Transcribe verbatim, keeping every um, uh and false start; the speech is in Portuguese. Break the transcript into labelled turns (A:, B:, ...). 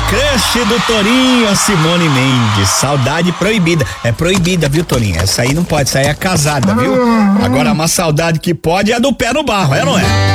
A: crush do Torinho, a Simone Mendes. Saudade proibida. É proibida, viu, Torinho? Essa aí não pode, essa aí é casada, viu? Agora uma saudade que pode é a do pé no barro, é ou não é?